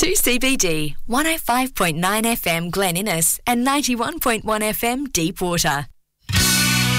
2CBD, 105.9 FM Glen Innes and 91.1 FM Deepwater.